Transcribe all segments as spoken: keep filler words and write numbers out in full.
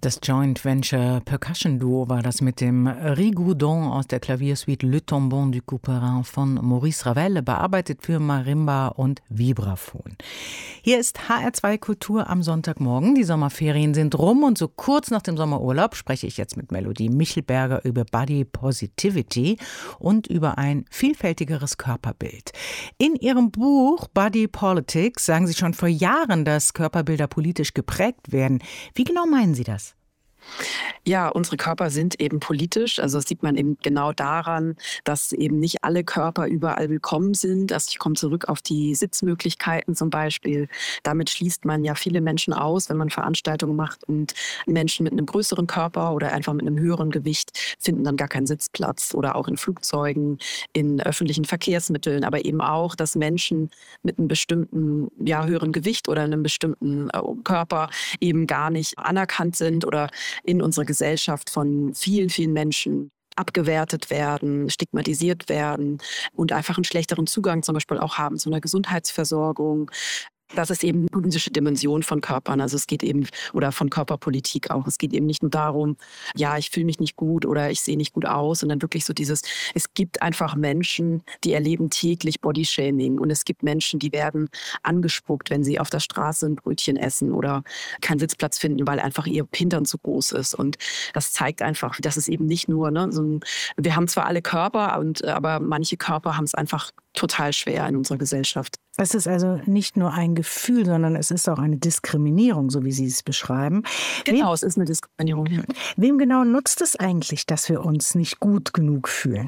Das Joint Venture Percussion Duo war das mit dem Rigoudon aus der Klaviersuite Le Tombeau du Couperin von Maurice Ravel, bearbeitet für Marimba und Vibraphon. Hier ist H R zwei Kultur am Sonntagmorgen. Die Sommerferien sind rum und so kurz nach dem Sommerurlaub spreche ich jetzt mit Melodie Michelberger über Body Positivity und über ein vielfältigeres Körperbild. In ihrem Buch Body Politics sagen Sie schon vor Jahren, dass Körperbilder politisch geprägt werden. Wie genau meinen Sie das? Ja, unsere Körper sind eben politisch. Also das sieht man eben genau daran, dass eben nicht alle Körper überall willkommen sind. Also ich komme zurück auf die Sitzmöglichkeiten zum Beispiel. Damit schließt man ja viele Menschen aus, wenn man Veranstaltungen macht. Und Menschen mit einem größeren Körper oder einfach mit einem höheren Gewicht finden dann gar keinen Sitzplatz. Oder auch in Flugzeugen, in öffentlichen Verkehrsmitteln. Aber eben auch, dass Menschen mit einem bestimmten, ja, höheren Gewicht oder einem bestimmten äh, Körper eben gar nicht anerkannt sind oder in unserer Gesellschaft von vielen, vielen Menschen abgewertet werden, stigmatisiert werden und einfach einen schlechteren Zugang zum Beispiel auch haben zu einer Gesundheitsversorgung. Das ist eben eine politische Dimension von Körpern. Also es geht eben, oder von Körperpolitik auch. Es geht eben nicht nur darum, ja, ich fühle mich nicht gut oder ich sehe nicht gut aus, sondern wirklich so dieses, es gibt einfach Menschen, die erleben täglich Bodyshaming und es gibt Menschen, die werden angespuckt, wenn sie auf der Straße ein Brötchen essen oder keinen Sitzplatz finden, weil einfach ihr Hintern zu groß ist. Und das zeigt einfach, dass es eben nicht nur, ne, so ein, wir haben zwar alle Körper, und, aber manche Körper haben es einfach total schwer in unserer Gesellschaft. Es ist also nicht nur ein Gefühl, sondern es ist auch eine Diskriminierung, so wie Sie es beschreiben. Genau, wem, es ist eine Diskriminierung. Ja. Wem genau nutzt es eigentlich, dass wir uns nicht gut genug fühlen?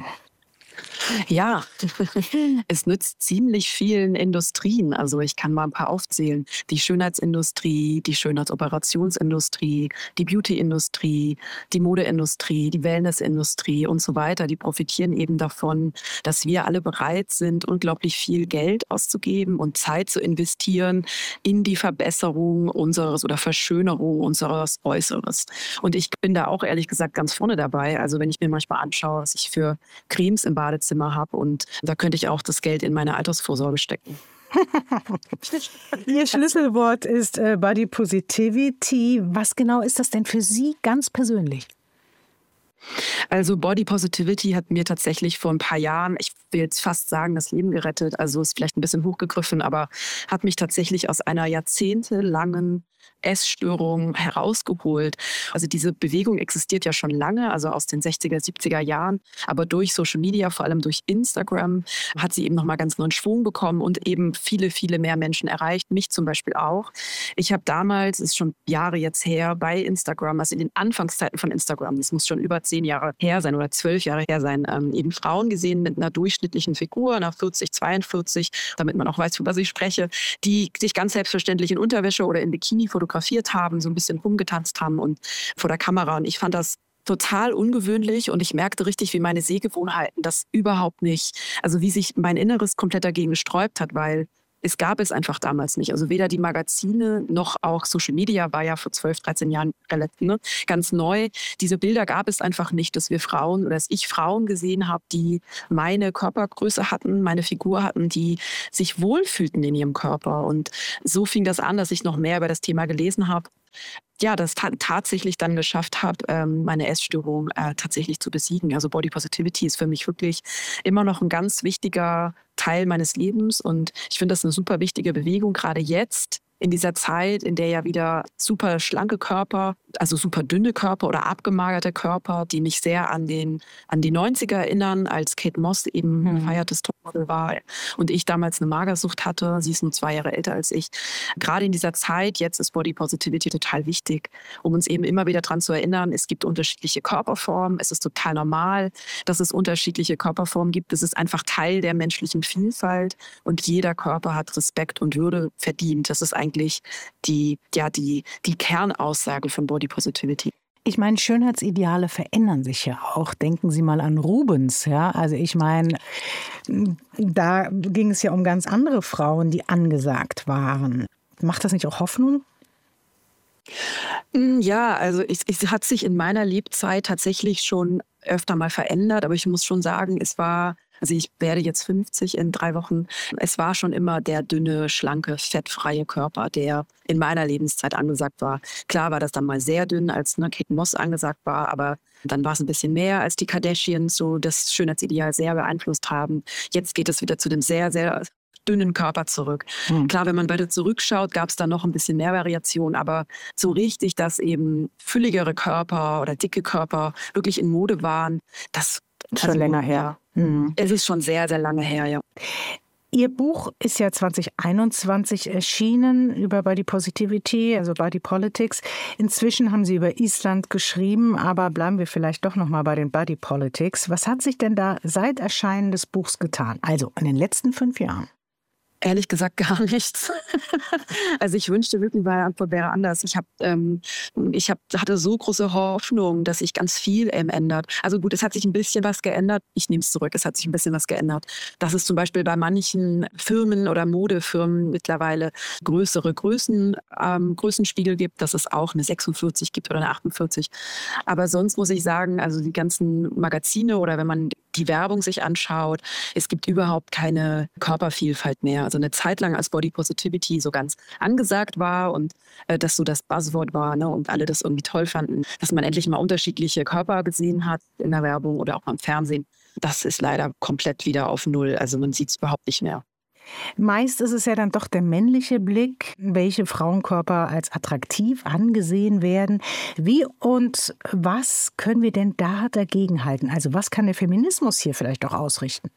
Ja, es nützt ziemlich vielen Industrien. Also ich kann mal ein paar aufzählen. Die Schönheitsindustrie, die Schönheitsoperationsindustrie, die Beautyindustrie, die Modeindustrie, die Wellnessindustrie und so weiter. Die profitieren eben davon, dass wir alle bereit sind, unglaublich viel Geld auszugeben und Zeit zu investieren in die Verbesserung unseres oder Verschönerung unseres Äußeres. Und ich bin da auch ehrlich gesagt ganz vorne dabei. Also wenn ich mir manchmal anschaue, was ich für Cremes im Badezimmer habe, und da könnte ich auch das Geld in meine Altersvorsorge stecken. Ihr Schlüsselwort ist äh, Body Positivity. Was genau ist das denn für Sie ganz persönlich? Also Body Positivity hat mir tatsächlich vor ein paar Jahren, ich will jetzt fast sagen, das Leben gerettet. Also ist vielleicht ein bisschen hochgegriffen, aber hat mich tatsächlich aus einer jahrzehntelangen Essstörung herausgeholt. Also diese Bewegung existiert ja schon lange, also aus den sechziger, siebziger Jahren. Aber durch Social Media, vor allem durch Instagram, hat sie eben nochmal ganz neuen Schwung bekommen und eben viele, viele mehr Menschen erreicht. Mich zum Beispiel auch. Ich habe damals, ist schon Jahre jetzt her, bei Instagram, also in den Anfangszeiten von Instagram, das muss schon über zehn Jahre her sein oder zwölf Jahre her sein, ähm, eben Frauen gesehen mit einer durchschnittlichen Figur, nach vierzig, zweiundvierzig, damit man auch weiß, worüber ich spreche, die sich ganz selbstverständlich in Unterwäsche oder in Bikini fotografiert haben, so ein bisschen rumgetanzt haben und vor der Kamera. Und ich fand das total ungewöhnlich und ich merkte richtig, wie meine Sehgewohnheiten das überhaupt nicht, also wie sich mein Inneres komplett dagegen gesträubt hat, weil es gab es einfach damals nicht. Also weder die Magazine noch auch Social Media war ja vor zwölf, dreizehn Jahren relativ, ne, ganz neu. Diese Bilder gab es einfach nicht, dass wir Frauen oder dass ich Frauen gesehen habe, die meine Körpergröße hatten, meine Figur hatten, die sich wohlfühlten in ihrem Körper. Und so fing das an, dass ich noch mehr über das Thema gelesen habe. Ja, das ta- tatsächlich dann geschafft habe, ähm, meine Essstörung äh, tatsächlich zu besiegen. Also Body Positivity ist für mich wirklich immer noch ein ganz wichtiger Teil meines Lebens und ich finde das eine super wichtige Bewegung, gerade jetzt in dieser Zeit, in der ja wieder super schlanke Körper, also super dünne Körper oder abgemagerte Körper, die mich sehr an den an die neunziger erinnern, als Kate Moss eben mhm. gefeiertes Topmodel war und ich damals eine Magersucht hatte. Sie ist nur zwei Jahre älter als ich. Gerade in dieser Zeit, jetzt ist Body Positivity total wichtig, um uns eben immer wieder daran zu erinnern, es gibt unterschiedliche Körperformen. Es ist total normal, dass es unterschiedliche Körperformen gibt. Es ist einfach Teil der menschlichen Vielfalt und jeder Körper hat Respekt und Würde verdient. Das ist eigentlich die, ja, die, die Kernaussage von Body Positivity. Ich meine, Schönheitsideale verändern sich ja auch. Denken Sie mal an Rubens, ja. Also ich meine, da ging es ja um ganz andere Frauen, die angesagt waren. Macht das nicht auch Hoffnung? Ja, also es, es hat sich in meiner Lebzeit tatsächlich schon öfter mal verändert, aber ich muss schon sagen, es war Also ich werde jetzt fünfzig in drei Wochen. Es war schon immer der dünne, schlanke, fettfreie Körper, der in meiner Lebenszeit angesagt war. Klar war das dann mal sehr dünn, als ne, Kate Moss angesagt war, aber dann war es ein bisschen mehr, als die Kardashians so das Schönheitsideal sehr beeinflusst haben. Jetzt geht es wieder zu dem sehr, sehr dünnen Körper zurück. Hm. Klar, wenn man weiter zurückschaut, gab es da noch ein bisschen mehr Variation, aber so richtig, dass eben fülligere Körper oder dicke Körper wirklich in Mode waren, das schon also, länger her. Hm. Es ist schon sehr, sehr lange her, ja. Ihr Buch ist ja zwanzig einundzwanzig erschienen über Body Positivity, also Body Politics. Inzwischen haben Sie über Island geschrieben, aber bleiben wir vielleicht doch noch mal bei den Body Politics. Was hat sich denn da seit Erscheinen des Buchs getan? Also in den letzten fünf Jahren? Ehrlich gesagt gar nichts. Also ich wünschte wirklich, meine Antwort wäre anders. Ich, hab, ähm, ich hab, hatte so große Hoffnung, dass sich ganz viel ähm, ändert. Also gut, es hat sich ein bisschen was geändert. Ich nehme es zurück, es hat sich ein bisschen was geändert. Dass es zum Beispiel bei manchen Firmen oder Modefirmen mittlerweile größere Größen, ähm, Größenspiegel gibt, dass es auch eine sechsundvierzig gibt oder eine achtundvierzig. Aber sonst muss ich sagen, also die ganzen Magazine oder wenn man die Werbung sich anschaut, es gibt überhaupt keine Körpervielfalt mehr. Also eine Zeit lang, als Body Positivity so ganz angesagt war und äh, das so das Buzzword war, ne, und alle das irgendwie toll fanden, dass man endlich mal unterschiedliche Körper gesehen hat in der Werbung oder auch mal im Fernsehen. Das ist leider komplett wieder auf Null. Also man sieht es überhaupt nicht mehr. Meist ist es ja dann doch der männliche Blick, welche Frauenkörper als attraktiv angesehen werden. Wie und was können wir denn da dagegenhalten? Also was kann der Feminismus hier vielleicht auch ausrichten?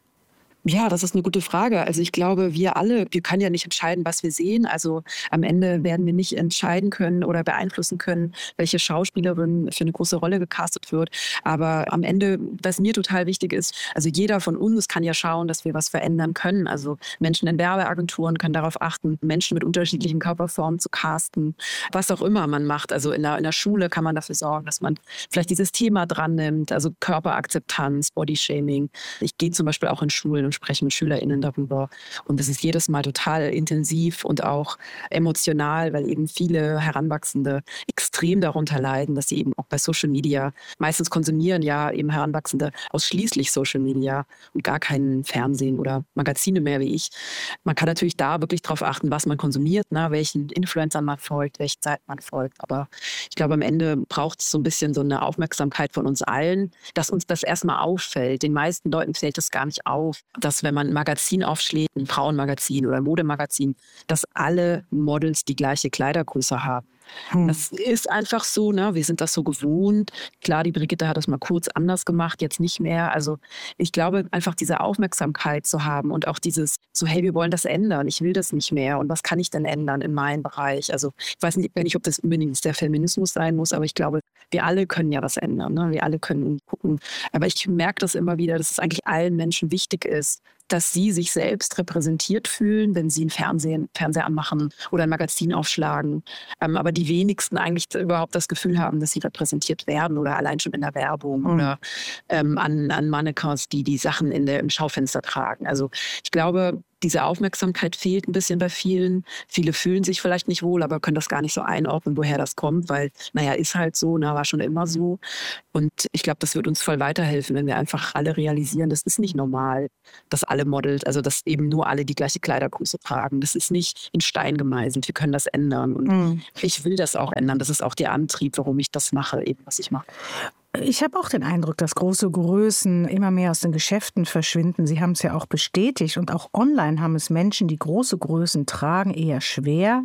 Ja, das ist eine gute Frage. Also ich glaube, wir alle, wir können ja nicht entscheiden, was wir sehen. Also am Ende werden wir nicht entscheiden können oder beeinflussen können, welche Schauspielerin für eine große Rolle gecastet wird. Aber am Ende, was mir total wichtig ist, also jeder von uns kann ja schauen, dass wir was verändern können. Also Menschen in Werbeagenturen können darauf achten, Menschen mit unterschiedlichen Körperformen zu casten, was auch immer man macht. Also in der, in der Schule kann man dafür sorgen, dass man vielleicht dieses Thema dran nimmt, also Körperakzeptanz, Bodyshaming. Ich gehe zum Beispiel auch in Schulen und spreche mit SchülerInnen darüber. Und das ist jedes Mal total intensiv und auch emotional, weil eben viele Heranwachsende extrem darunter leiden, dass sie eben auch bei Social Media, meistens konsumieren ja eben Heranwachsende ausschließlich Social Media und gar kein Fernsehen oder Magazine mehr wie ich. Man kann natürlich da wirklich darauf achten, was man konsumiert, ne, welchen Influencern man folgt, welche Zeit man folgt. Aber ich glaube, am Ende braucht es so ein bisschen so eine Aufmerksamkeit von uns allen, dass uns das erstmal auffällt. Den meisten Leuten fällt das gar nicht auf, dass wenn man ein Magazin aufschlägt, ein Frauenmagazin oder ein Modemagazin, dass alle Models die gleiche Kleidergröße haben. Hm. Das ist einfach so, ne? Wir sind das so gewohnt. Klar, die Brigitte hat das mal kurz anders gemacht, jetzt nicht mehr. Also ich glaube, einfach diese Aufmerksamkeit zu haben und auch dieses so, hey, wir wollen das ändern, ich will das nicht mehr und was kann ich denn ändern in meinem Bereich? Also ich weiß nicht, nicht ob das unbedingt der Feminismus sein muss, aber ich glaube, wir alle können ja was ändern, ne? Wir alle können gucken. Aber ich merke das immer wieder, dass es eigentlich allen Menschen wichtig ist, dass sie sich selbst repräsentiert fühlen, wenn sie einen Fernsehen, Fernseher anmachen oder ein Magazin aufschlagen. Ähm, aber die wenigsten eigentlich überhaupt das Gefühl haben, dass sie repräsentiert werden oder allein schon in der Werbung mhm. oder ähm, an, an Mannequins, die die Sachen in der, im Schaufenster tragen. Also ich glaube, diese Aufmerksamkeit fehlt ein bisschen bei vielen. Viele fühlen sich vielleicht nicht wohl, aber können das gar nicht so einordnen, woher das kommt, weil, naja, ist halt so, na, war schon immer so. Und ich glaube, das wird uns voll weiterhelfen, wenn wir einfach alle realisieren, das ist nicht normal, dass alle Models, also dass eben nur alle die gleiche Kleidergröße tragen. Das ist nicht in Stein gemeißelt. Wir können das ändern. Und mhm. ich will das auch ändern. Das ist auch der Antrieb, warum ich das mache, eben was ich mache. Ich habe auch den Eindruck, dass große Größen immer mehr aus den Geschäften verschwinden. Sie haben es ja auch bestätigt. Und auch online haben es Menschen, die große Größen tragen, eher schwer.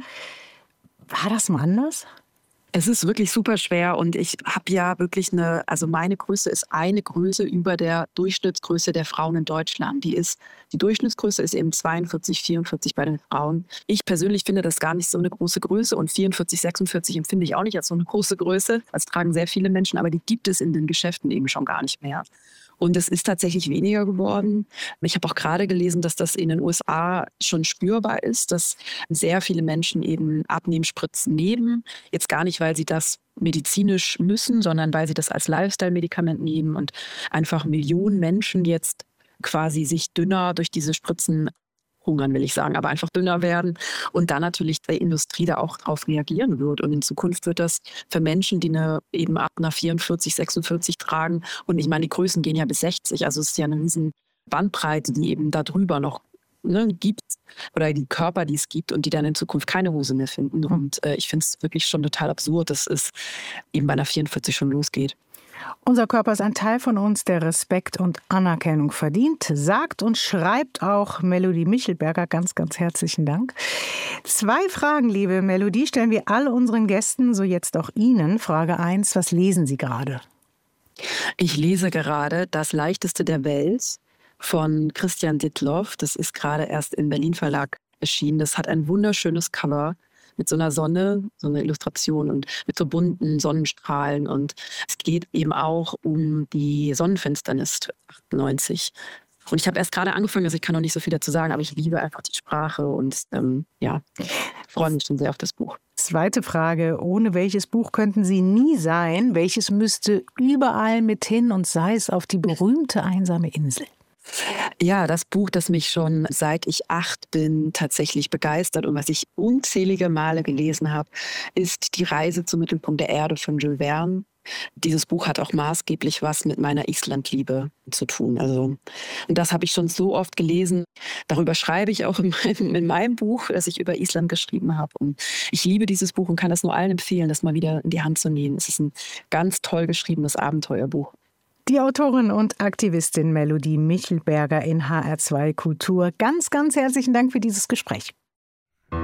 War das mal anders? Es ist wirklich super schwer und ich habe ja wirklich eine, also meine Größe ist eine Größe über der Durchschnittsgröße der Frauen in Deutschland. Die ist, die Durchschnittsgröße ist eben zweiundvierzig, vierundvierzig bei den Frauen. Ich persönlich finde das gar nicht so eine große Größe und vierundvierzig, sechsundvierzig empfinde ich auch nicht als so eine große Größe. Das tragen sehr viele Menschen, aber die gibt es in den Geschäften eben schon gar nicht mehr. Und es ist tatsächlich weniger geworden. Ich habe auch gerade gelesen, dass das in den U S A schon spürbar ist, dass sehr viele Menschen eben Abnehmspritzen nehmen. Jetzt gar nicht, weil sie das medizinisch müssen, sondern weil sie das als Lifestyle-Medikament nehmen und einfach Millionen Menschen jetzt quasi sich dünner durch diese Spritzen hungern will ich sagen, aber einfach dünner werden und dann natürlich die Industrie da auch drauf reagieren wird. Und in Zukunft wird das für Menschen, die eine eben ab einer vierundvierzig, sechsundvierzig tragen und ich meine, die Größen gehen ja bis sechzig, also es ist ja eine riesen Bandbreite, die eben darüber noch ne, gibt oder die Körper, die es gibt und die dann in Zukunft keine Hose mehr finden. Und äh, ich finde es wirklich schon total absurd, dass es eben bei einer vierundvierzig schon losgeht. Unser Körper ist ein Teil von uns, der Respekt und Anerkennung verdient, sagt und schreibt auch Melodie Michelberger. Ganz, ganz herzlichen Dank. Zwei Fragen, liebe Melodie, stellen wir all unseren Gästen, so jetzt auch Ihnen. Frage eins, was lesen Sie gerade? Ich lese gerade Das Leichteste der Welt von Christian Dittloff. Das ist gerade erst im Berlin Verlag erschienen. Das hat ein wunderschönes Cover mit so einer Sonne, so einer Illustration und mit so bunten Sonnenstrahlen. Und es geht eben auch um die Sonnenfinsternis achtundneunzig. Und ich habe erst gerade angefangen, also ich kann noch nicht so viel dazu sagen, aber ich liebe einfach die Sprache und ähm, ja, freue mich schon sehr auf das Buch. Zweite Frage, ohne welches Buch könnten Sie nie sein? Welches müsste überall mit hin und sei es auf die berühmte einsame Insel? Ja, das Buch, das mich schon seit ich acht bin tatsächlich begeistert und was ich unzählige Male gelesen habe, ist Die Reise zum Mittelpunkt der Erde von Jules Verne. Dieses Buch hat auch maßgeblich was mit meiner Islandliebe zu tun. Also, und das habe ich schon so oft gelesen. Darüber schreibe ich auch in meinem, in meinem Buch, das ich über Island geschrieben habe. Und ich liebe dieses Buch und kann es nur allen empfehlen, das mal wieder in die Hand zu nehmen. Es ist ein ganz toll geschriebenes Abenteuerbuch. Die Autorin und Aktivistin Melodie Michelberger in H R zwei Kultur. Ganz, ganz herzlichen Dank für dieses Gespräch.